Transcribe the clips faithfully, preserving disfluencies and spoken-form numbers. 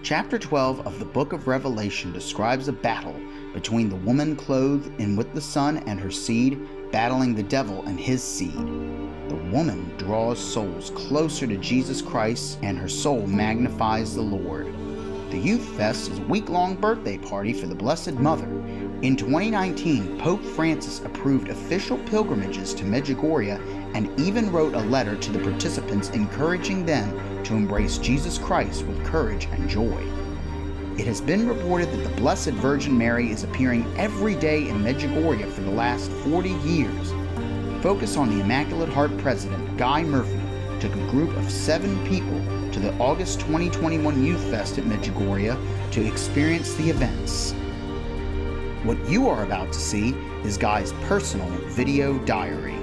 Chapter twelve of the book of Revelation describes a battle between the woman clothed in with the sun and her seed, battling the devil and his seed. The woman draws souls closer to Jesus Christ, and her soul magnifies the Lord. The Youth Fest is a week-long birthday party for the Blessed Mother. In twenty nineteen, Pope Francis approved official pilgrimages to Medjugorje and even wrote a letter to the participants encouraging them to embrace Jesus Christ with courage and joy. It has been reported that the Blessed Virgin Mary is appearing every day in Medjugorje for the last forty years. Focus on the Immaculate Heart President, Guy Murphy, took a group of seven people to the August twenty twenty-one Youth Fest at Medjugorje to experience the events. What you are about to see is Guy's personal video diary.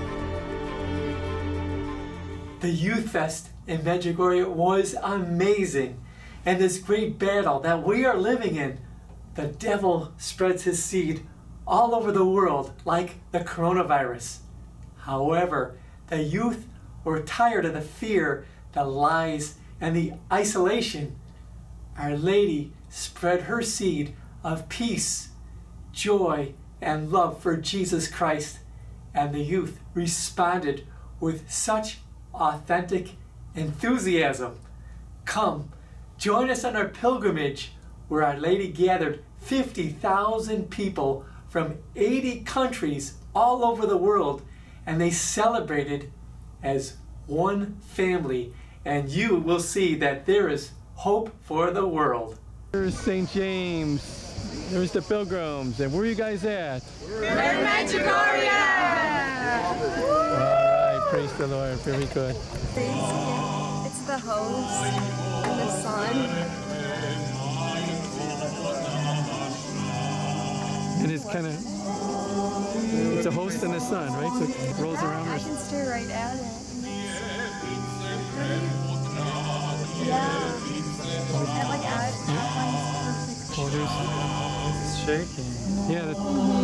The Youth Fest in Medjugorje was amazing. And this great battle that we are living in, the devil spreads his seed all over the world like the coronavirus. However, the youth were tired of the fear, the lies, and the isolation. Our Lady spread her seed of peace, joy, and love for Jesus Christ, and the youth responded with such authentic enthusiasm. Come, join us on our pilgrimage, where Our Lady gathered fifty thousand people from eighty countries all over the world, and they celebrated as one family, and you will see that there is hope for the world. There's Saint James, there's the pilgrims, and where are you guys at? We're in Medjugorje! All right, praise the Lord, very good. It's the host and the sun. And it's kind of, it's a host and the sun, right? So it rolls Yeah, around. I can stare right at it. Yeah. And like, I, I find it perfect. Oh, there's, it's shaking. Yeah. That,